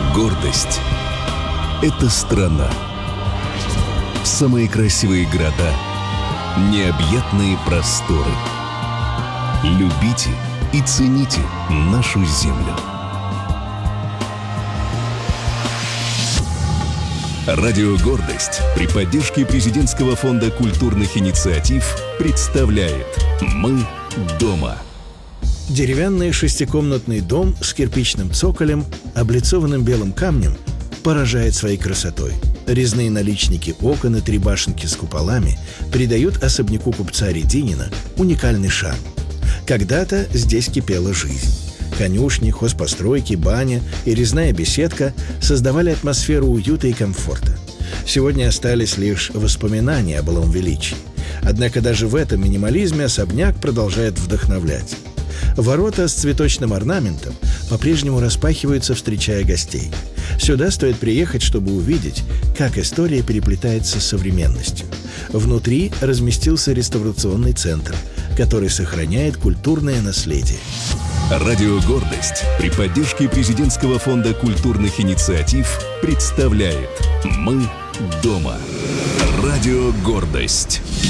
Гордость — это страна. Самые красивые города, необъятные просторы. Любите и цените нашу землю. Радио «Гордость» при поддержке Президентского фонда культурных инициатив представляет «Мы дома». Деревянный шестикомнатный дом с кирпичным цоколем, облицованным белым камнем, поражает своей красотой. Резные наличники окон и 3 башенки с куполами придают особняку купца Рединина уникальный шарм. Когда-то здесь кипела жизнь. Конюшни, хозпостройки, баня и резная беседка создавали атмосферу уюта и комфорта. Сегодня остались лишь воспоминания о былом величии. Однако даже в этом минимализме особняк продолжает вдохновлять. Ворота с цветочным орнаментом по-прежнему распахиваются, встречая гостей. Сюда стоит приехать, чтобы увидеть, как история переплетается с современностью. Внутри разместился реставрационный центр, который сохраняет культурное наследие. Радио «Гордость» при поддержке Президентского фонда культурных инициатив представляет «Мы дома». Радио «Гордость».